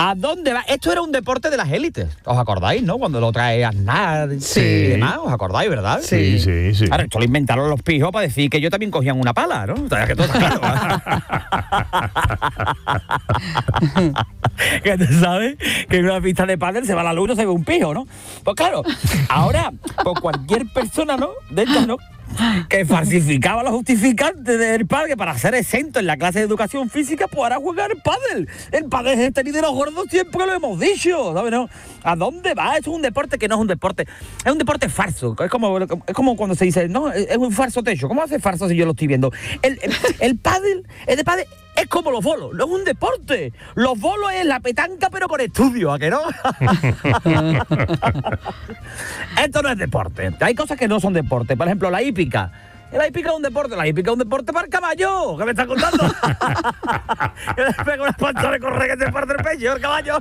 ¿A dónde va? Esto era un deporte de las élites. ¿Os acordáis, no? Cuando lo trae Aznar y demás. ¿Os acordáis, verdad? Sí. Ahora, esto lo inventaron los pijos para decir que ellos también cogían una pala, ¿no? O sea, que todo está claro. Que tú sabes que en una pista de pádel se va la luz y no se ve un pijo, ¿no? Pues claro, ahora, pues cualquier persona, ¿no? De estas, ¿no? Que falsificaba los justificantes del pádel para ser exento en la clase de educación física, pues ahora jugar el pádel. El pádel es el tenis de los gordos, siempre lo hemos dicho, ¿sabes? ¿No? ¿A dónde va? Esto es un deporte que no es un deporte. Es un deporte falso. Es como cuando se dice, no, es un falso techo. ¿Cómo hace falso si yo lo estoy viendo? El pádel, de pádel es como los bolos, no es un deporte. Los bolos es la petanca pero con estudio, ¿a que no? Esto no es deporte. Hay cosas que no son deporte. Por ejemplo, la hípica. La hípica es un deporte. La hípica es un deporte para el caballo. ¿Qué me estás contando? Que le pega una pancha de correr que te parte el pecho, el caballo.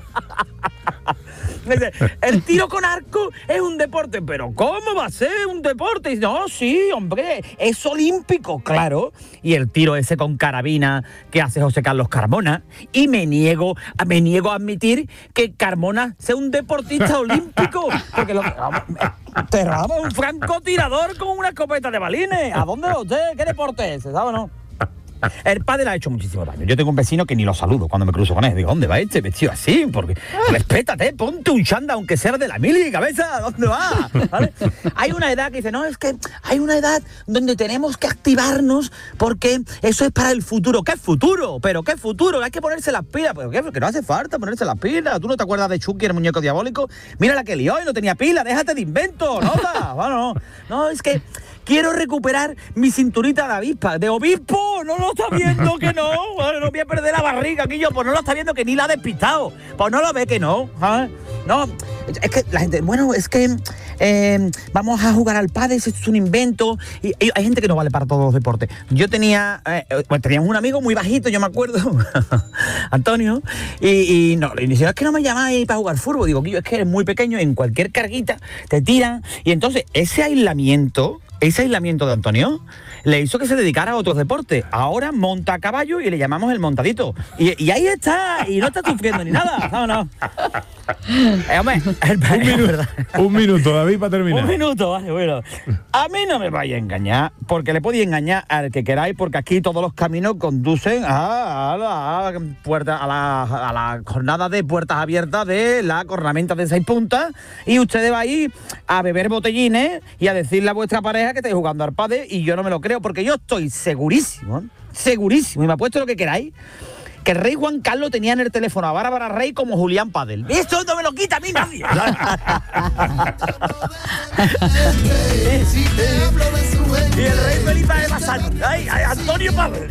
El tiro con arco es un deporte, pero ¿cómo va a ser un deporte? No, sí, hombre, es olímpico, claro. Y el tiro ese con carabina que hace José Carlos Carmona. Y me niego a admitir que Carmona sea un deportista olímpico. Porque te robamos un francotirador con una escopeta de balines. ¿A dónde lo sé? ¿Qué deporte es ese? ¿Sabes o no? El pádel ha hecho muchísimo daño. Yo tengo un vecino que ni lo saludo cuando me cruzo con él. Digo, ¿dónde va este vestido así? Porque respétate, ponte un chándal aunque sea de la mili, cabeza. ¿Dónde va? ¿Vale? Hay una edad que dice, no, es que hay una edad donde tenemos que activarnos porque eso es para el futuro. ¿Qué futuro? ¿Pero qué futuro? Hay que ponerse las pilas. ¿Pero qué? Que no hace falta ponerse las pilas. ¿Tú no te acuerdas de Chucky, el muñeco diabólico? Mira la que lió y no tenía pila. Déjate de invento, ¿no? Bueno, no, es que quiero recuperar mi cinturita de avispa. ¿De obispo? No lo está viendo que no. Bueno, no voy a perder la barriga aquí yo. Pues no lo está viendo que ni la ha despistado. Pues no lo ve que no. ¿Sabes? No, es que la gente, bueno, es que vamos a jugar al pádel, esto es un invento. Y hay gente que no vale para todos los deportes. Yo teníamos un amigo muy bajito, yo me acuerdo, Antonio, y le dice, es que no me llamáis para jugar fútbol. Digo, es que eres muy pequeño, en cualquier carguita te tiran. Y entonces ese aislamiento de Antonio le hizo que se dedicara a otros deportes. Ahora monta a caballo y le llamamos el montadito. Y ahí está, y no está sufriendo ni nada, ¿sabes o no? Hombre, un minuto, David, para terminar. Un minuto, vale, bueno. A mí no me vaya a engañar, porque le podéis engañar al que queráis, porque aquí todos los caminos conducen a la jornada de puertas abiertas de la cornamenta de 6 puntas, y ustedes van a ir a beber botellines y a decirle a vuestra pareja que estáis jugando al pádel, y yo no me lo creo, porque yo estoy segurísimo, y me apuesto lo que queráis, que el rey Juan Carlos tenía en el teléfono a Bárbara Rey como Julián Padel. Esto no me lo quita a mí nadie. Y el rey Felipe de Bazán. ¡Ay, Antonio Padel!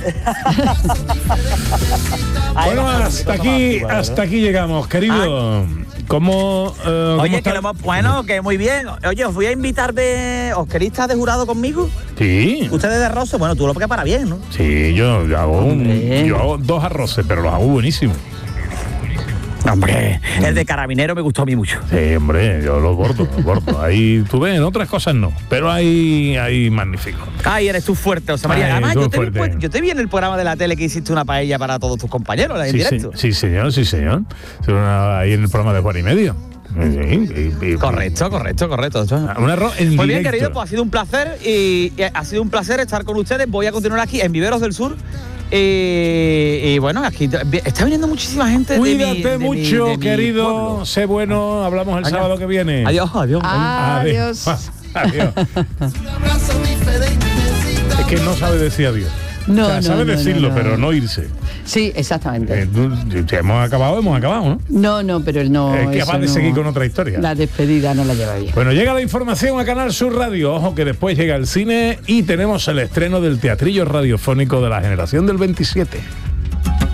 Bueno, hasta aquí llegamos, querido. ¿Cómo oye, que que muy bien. Oye, os voy a invitar ¿os queréis estar de jurado conmigo? Sí. Ustedes de arroz, bueno, tú lo preparas bien, ¿no? Sí, yo hago 2 arroces, pero los hago buenísimos. Hombre, el de carabinero me gustó a mí mucho. Sí, hombre, yo lo bordo. Ahí tú ves, en otras cosas no, pero hay magnífico. Ay, eres tú fuerte, José María. Además, yo te vi en el programa de la tele que hiciste una paella para todos tus compañeros, en directo. Sí, señor. Ahí en el programa de 4:30. Sí. Correcto. Un arroz en Muy directo. bien, querido, pues ha sido un placer y ha sido un placer estar con ustedes. Voy a continuar aquí en Viveros del Sur. Y bueno, aquí está viniendo muchísima gente. Cuídate mucho, querido. Sé bueno, hablamos el sábado que viene. Adiós. Adiós. Es que no sabe decir adiós. Sabe decirlo, pero no irse. Sí, exactamente. Hemos acabado, ¿no? No, pero él no. Es que capaz de seguir con otra historia. La despedida no la lleva bien. Bueno, llega la información a Canal Sur Radio. Ojo que después llega el cine y tenemos el estreno del teatrillo radiofónico de la generación del 27.